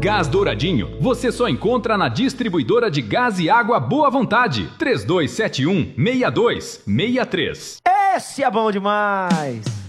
Gás Douradinho, você só encontra na distribuidora de gás e água Boa Vontade. 3271-6263. Esse é bom demais!